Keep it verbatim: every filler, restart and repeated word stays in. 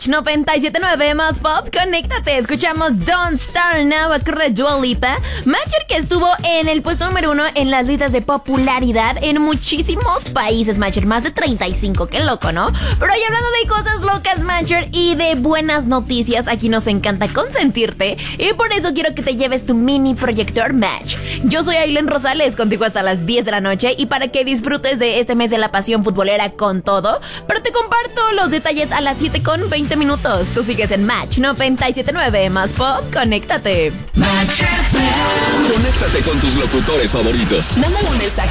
Match noventa y siete punto nueve más pop, conéctate. Escuchamos Don't Start Now de Dua Lipa. Matcher que estuvo en el puesto número uno en las listas de popularidad en muchísimos países, Matcher. Más de treinta y cinco, qué loco, ¿no? Pero ya hablando de cosas locas, Matcher, y de buenas noticias, aquí nos encanta consentirte. Y por eso quiero que te lleves tu mini proyector Match. Yo soy Ailen Rosales, contigo hasta las diez de la noche. Y para que disfrutes de este mes de la pasión futbolera con todo, pero te comparto los detalles a las siete con veinte minutos. Tú sigues en Match noventa y siete punto nueve más pop, conéctate. Match F M. Conéctate con tus locutores favoritos. Mándale un mensaje